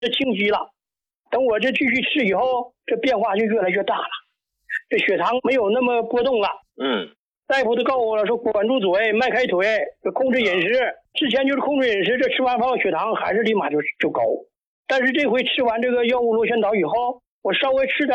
这清晰了。等我这继续吃以后，这变化就越来越大了，这血糖没有那么波动了。大夫都告诉我了，说管住嘴，迈开腿，控制饮食。之前就是控制饮食，这吃完饭血糖还是立马就高。但是这回吃完这个药物螺旋藻以后，我稍微吃点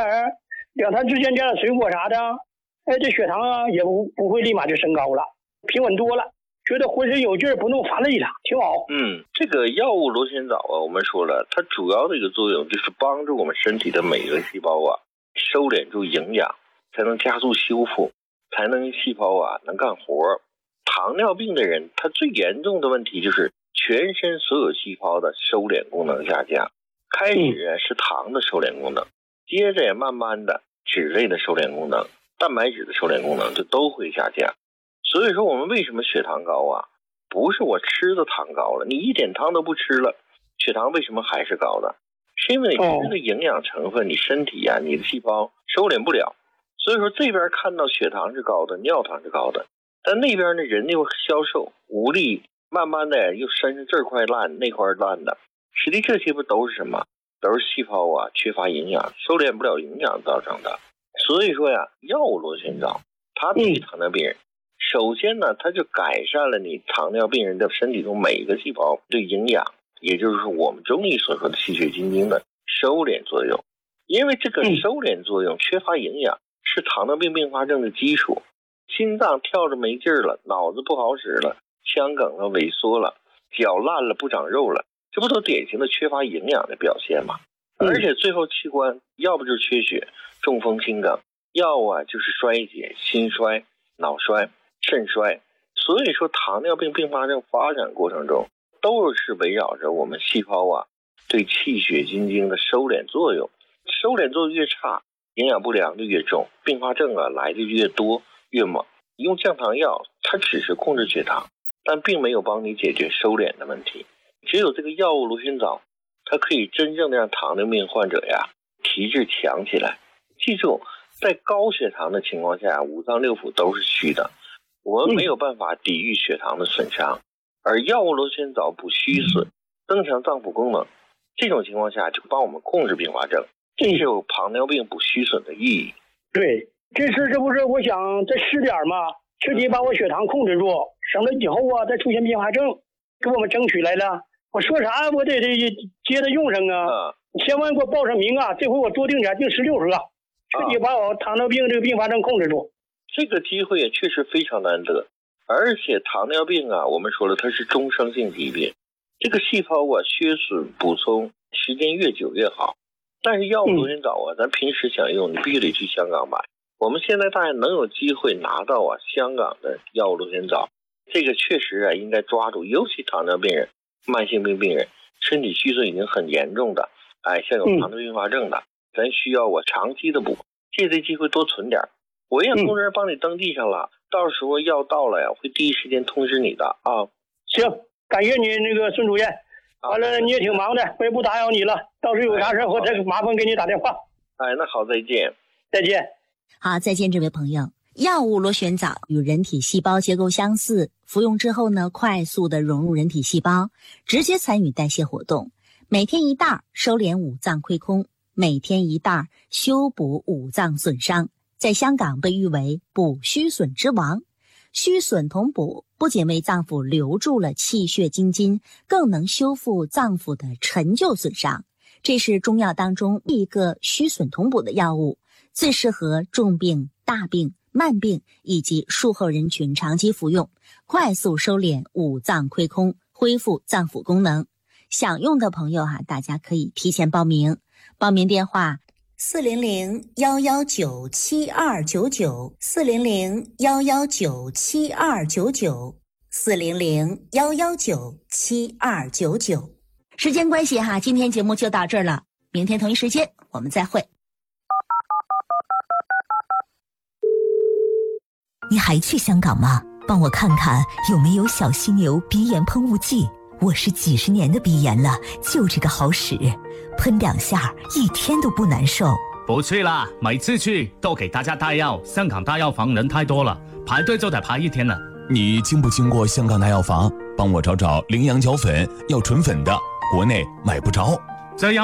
2餐之间加点水果啥的，这血糖啊也不会立马就升高了，平稳多了。觉得浑身有劲儿，不那么乏累了，挺好。 这个药物螺旋藻啊，我们说了，它主要的一个作用就是帮助我们身体的每个细胞啊收敛住营养，才能加速修复，才能细胞啊能干活。糖尿病的人，他最严重的问题就是全身所有细胞的收敛功能下降。开始是糖的收敛功能，接着也慢慢的脂类的收敛功能、蛋白质的收敛功能就都会下降。所以说我们为什么血糖高啊？不是我吃的糖高了，你一点糖都不吃了，血糖为什么还是高的？是因为你吃的营养成分，你身体啊，你的细胞收敛不了。所以说这边看到血糖是高的，尿糖是高的，但那边呢人又消瘦无力，慢慢的又身上这块烂那块烂的。实际这些不都是什么？都是细胞啊缺乏营养，收敛不了营养造成的。所以说呀，药物螺旋藻它对糖尿病人，首先呢，它就改善了你糖尿病人的身体中每个细胞对营养，也就是我们中医所说的气血津精的收敛作用。因为这个收敛作用缺乏营养，是糖尿病并发症的基础。心脏跳着没劲儿了，脑子不好使了，腔梗了，萎缩了，脚烂了，不长肉了，这不都典型的缺乏营养的表现吗？而且最后器官要不就是缺血、中风、心梗，要啊就是衰竭、心衰、脑衰、肾衰。所以说糖尿病并发症发展过程中都是围绕着我们细胞啊对气血津精的收敛作用，收敛作用越差，营养不良就越重，并发症啊来的越多越猛。用降糖药它只是控制血糖，但并没有帮你解决收敛的问题。只有这个药物螺旋藻，它可以真正的让糖尿病患者呀体质强起来。记住，在高血糖的情况下，五脏六腑都是虚的，我们没有办法抵御血糖的损伤，而药物螺旋藻补虚损，增强脏腑功能，这种情况下就帮我们控制并发症，这是有糖尿病补虚损的意义。 对，这次这不是我想再吃点嘛，彻底把我血糖控制住，省得以后啊再出现并发症，给我们争取来了。我说啥我得接着用上啊！你千万给我报上名啊！这回我多定点，定16盒，彻底把我糖尿病这个并发症控制住。 这个机会也确实非常难得，而且糖尿病啊，我们说了它是终生性疾病，这个细胞啊缺损补充时间越久越好。但是药物螺旋藻啊，咱平时想用，你必须得去香港买。我们现在大家能有机会拿到啊香港的药物螺旋藻，这个确实啊应该抓住，尤其糖尿病人、慢性病病人，身体虚损已经很严重的，像有糖尿病并发症的，咱需要我长期的补，借这机会多存点。我也让工人帮你登记上了，到时候药到了呀，会第一时间通知你的啊。 行，感谢你那个孙主任。完了你也挺忙的，我也不打扰你了，到时候有啥事我再麻烦给你打电话。 那好，再见。 再见。 好，再见这位朋友。药物螺旋藻与人体细胞结构相似，服用之后呢，快速的融入人体细胞，直接参与代谢活动。每天一袋，收敛五脏亏空；每天一袋，修补五脏损伤。在香港被誉为补虚损之王。虚损同补不仅为脏腑留住了气血津精，更能修复脏腑的陈旧损伤。这是中药当中一个虚损同补的药物，最适合重病、大病、慢病以及术后人群长期服用，快速收敛五脏亏空，恢复脏腑功能。想用的朋友大家可以提前报名。报名电话400-119-7299，400-119-7299，400-119-7299。时间关系今天节目就到这儿了，明天同一时间我们再会。 你还去香港吗？帮我看看有没有小犀牛鼻炎喷雾剂，我是几十年的鼻炎了，就这个好使，喷2下1天都不难受。 不去啦，每次去都给大家带药，香港大药房人太多了，排队就得排1天了。 你经不经过香港大药房？帮我找找羚羊角粉，要纯粉的，国内买不着。 这样